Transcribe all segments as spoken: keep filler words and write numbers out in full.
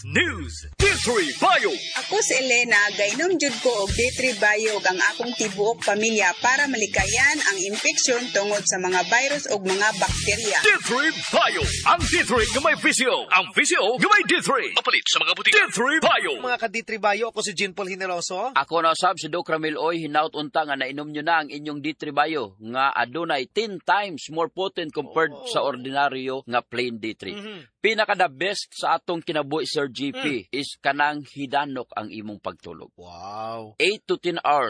News D three Bio. Ako si Elena, gainom jud ko og D three Bio ang akong tibuok pamilya para malikayan ang infeksyon tungod sa mga virus ug mga bakterya. D three Bio. Ang D three nga may visio. Ang visio nga may D three. Mapalit sa mga butika. D three Bio. Mga ka-D three Bio, ako si Jean Paul Generoso. Ako na sab si Doc Ramil Oy, hinaut unta nga nainom nyo na ang inyong D three Bio nga adunay ten times more potent compared Oh. sa ordinaryo nga plain D three. Mm-hmm. Pinaka the best sa atong kinabuhi Sir G P Mm. is kanang hidanok ang imong pagtulog. Wow. eight to ten hours,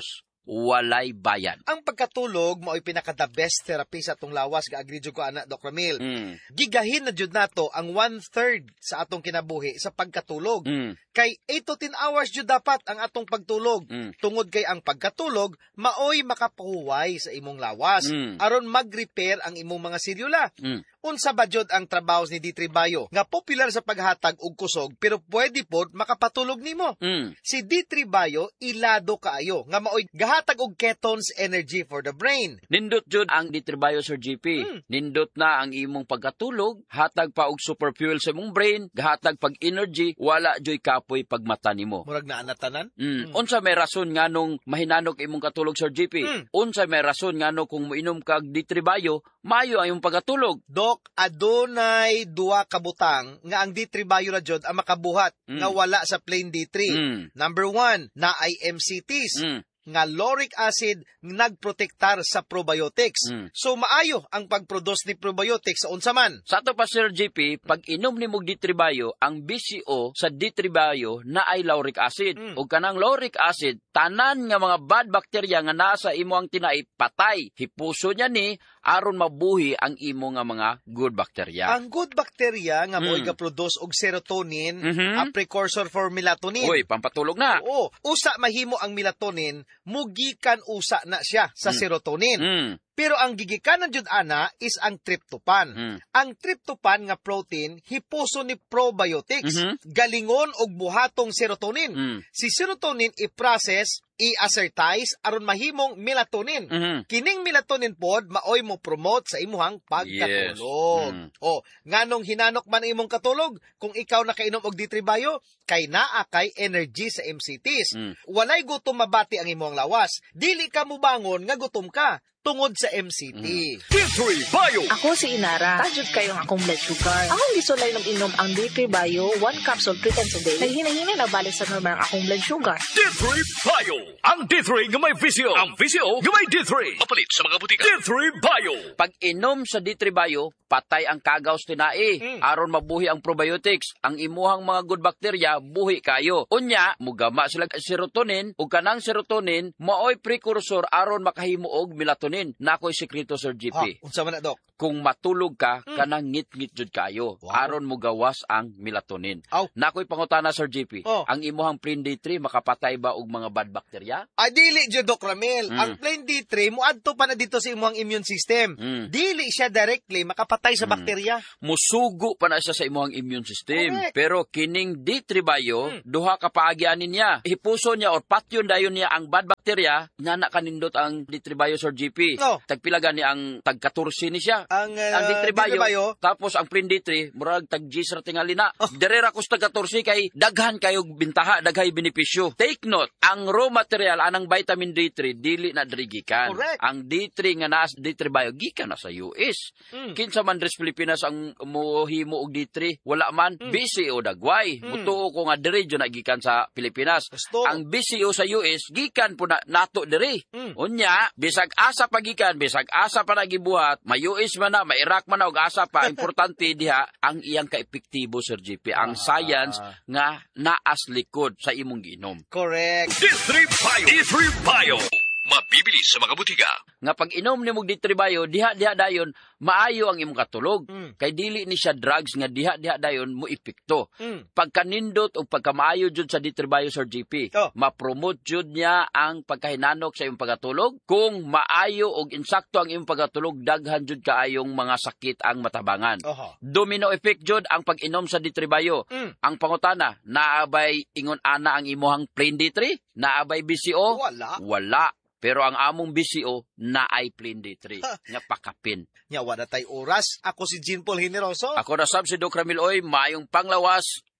walay bayan. Ang pagkatulog mao'y pinaka the best therapy sa atong lawas, ga-agree jud ko ana Doc Ramil. Mm. Gigahin na jud nato ang one-third sa atong kinabuhi sa pagkatulog. Mm. Kay eight to ten hours jud dapat ang atong pagtulog. Mm. Tungod kay ang pagkatulog mao'y makapahuway sa imong lawas Mm. aron mag-repair ang imong mga selula. Mm. Unsa ba jud ang trabaho ni D three Bio nga popular sa paghatag og kusog pero pwede pod makapatulog nimo. Mm. Si D three Bio ilado kaayo nga mao'y gahatag og ketones energy for the brain. Nindot jud ang D three Bio Sir G P. Mm. Nindot na ang imong pagkatulog, hatag pa og super fuel sa imong brain, gahatag pag energy, wala joy kapoy pagmata nimo. Murag na anatanan. Mm. Mm. Unsa may rason nganong mahinanok imong katulog Sir G P? Mm. Unsa may rason ngano kung moinom kag D three Bio, maayo ang imong pagkatulog? Dok, adunay duha ka butang nga ang D three Bio ra jud ang makabuhat Mm. nga wala sa plain D three. Mm. Number one, na ay M C Ts. Mm. Nga lauric acid nagprotektar sa probiotics. Mm. So maayo ang pagproduce ni probiotics sa unsa man. Sa ato pa Sir G P, pag inom nimo D three Bio, ang B C O sa D three Bio na ay lauric acid. Mm. Ug kanang lauric acid, tanan nga mga bad bacteria nga nasa imo ang tinai patay. Hipuso niya ni aron mabuhi ang imo nga mga good bacteria. Ang good bacteria nga mo'y Mm. ga-produce og serotonin, Mhm. a precursor for melatonin. Uy, pampatulog na. Oo, usa mahimo ang melatonin, mugikan usa na siya sa Mm. serotonin. Mm. Pero ang gigikanan jud ana is ang tryptophan. Mm. Ang tryptophan nga protein hipuso ni probiotics, Mhm. galingon og buhatong serotonin. Mm. Si serotonin i-process, i-assertize aron mahimong melatonin. Mhm. Kining melatonin pod maoy mo promote sa imuhang pagkatulog. Yes. Mm. O, nganong hinanok man ang imong katulog kung ikaw nakainom og D three Bio kay naa kay energy sa M C Ts. Mm. Walay gutom mabati ang imong lawas. Dili ka mubangon nga gutom ka tungod sa M C T. Mm. D three Bio. Ako si Inara. Tajud kayong akong blood sugar. Akong gisulay ng inom ang D three Bio, one capsule three times a day. Naghinay-hinay na balik sa normal ang akong blood sugar. D three Bio. Ang D three nga may visio. Ang visio nga may D three. Mapalit sa mga butika. D three Bio. Pag inom sa D three Bio, patay ang kagaws tinai. Mm. Aron mabuhi ang probiotics. Ang imuhang mga good bacteria, buhi kayo. Unya, mugama sila serotonin, ug kanang serotonin, maoy precursor aron makahimo og melatonin. Nakoy sekreto Sir G Ha, P. unsa man na, Dok? Kung matulog ka, Mm. kanang ngit-ngit jud kayo. Wow. Aron mo gawas ang melatonin. Aw. Nakoy pangutana Sir G P. Oh. Ang imuhang plain D three makapatay ba og mga bad bacteria? Ah, dili jud, Dok Ramil. Mm. Ang plain D three muadto pa na dito sa imong immune system. Mm. Dili siya directly makapatay sa Mm. bakterya. Musugo pa na siya sa imuhang immune system. Correct. Pero kining D three Bio, Mm. duha ka paagianin niya. Hipuso niya or patyon dayon niya ang bad bacteria, nga na kanindot ang D three Bio Sir G P. No. Tagpilagan ni ang tag fourteen ni siya. Ang, uh, ang D three Bio, Bio, tapos ang plain D three, murag tag G sa tingali na. Oh. Derera kus tag fourteen kay daghan kayo bintaha, daghay benepisyo. Take note, ang raw material anang vitamin D three dili na dirigikan. Correct. Ang D three nga nas D three Bio gikan na sa U S. Mm. Kinsa man res Pilipinas ang mohimo og D three, wala man. Mm. B C O dagway. Mm. Mutuo ko nga diri jud na gikan sa Pilipinas. Gusto. Ang B C O sa U S gikan po na nato diri. Mm. Unya, bisag asa pagikan, bisag asa pa nagibuhat, may U S man na, may Iraq man na og asa pa, importante diha ang iyang kaepektibo Sir G P, ang Ah. science nga naas likod sa imong giinom. Correct. D three Bio. D three Bio. Mabibili sa mga butika. Nga pag inom nimo D three Bio, diha diha dayon maayo ang imong katulog. Mm. Kay dili ni siya drugs nga diha diha dayon mo epekto. Mm. Pagkanindot o pagkamaayo jud sa D three Bio Sir G P, Oh. ma-promote jud niya ang pagkahinanok sa imong pagkatulog. Kung maayo og insakto ang imong pagkatulog, daghan jud kaayong mga sakit ang matabangan. Oho. Domino effect jud ang pag-inom sa D three Bio. Mm. Ang pangutana, naabay ingon ana ang imuhang plain D three? Naabay B C O? Wala. Wala. Pero ang among B C O na ay plain D three nga pakapin. Nya wala tay oras. Ako si Jean Paul Generoso. Ako na sab si Doc Ramil Oy, maayong panglawas,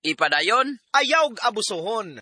Ipadayon, Ayaw abusohon.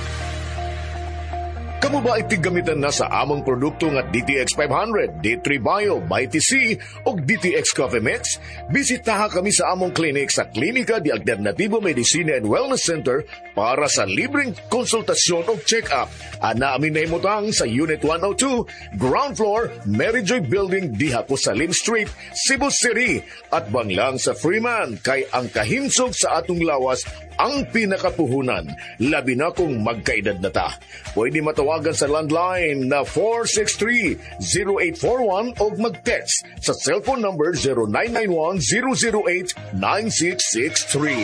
Kamu ba itigamitan na sa among produkto nga D T X five hundred, D three Bio, Mighty C o D T X Coffee Mix? Bisitaha kami sa among clinic sa Klinika de Alternativo Medicina and Wellness Center para sa libreng konsultasyon o check-up. Ana amin na imutang sa Unit one oh two, Ground Floor, Mary Joy Building, Diha Cosalim Street, Cebu City. At banglang sa Freeman kay ang kahinsog sa atong lawas ang pinakapuhunan. Labi na kung magkaedad na ta. Pwede matawagan sa landline na four six three, zero eight four one o mag-text sa cellphone number zero nine nine one, zero zero eight, nine six six three.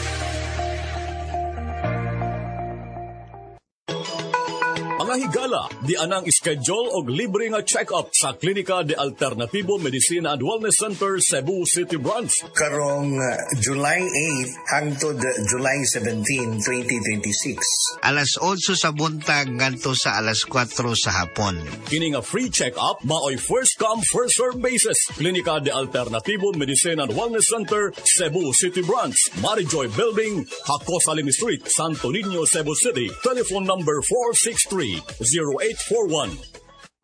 Mga higala, di anang schedule og libre nga check-up sa Klinika de Alternativo Medicina and Wellness Center, Cebu City Branch. Karong uh, July eighth hangtod July seventeenth, twenty twenty-six. Alas otso sa buntag ngadto sa alas kwatro sa hapon. Kini nga free check-up maoy first come first serve basis. Klinika de Alternativo Medicina and Wellness Center, Cebu City Branch, Mary Joy Building, Hacosalim Street, Santo Niño, Cebu City. Telephone number four six three, zero eight four one.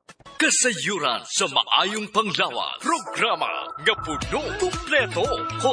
Kasayuran sa maayong panglawas. Programa nga puno, kumpleto,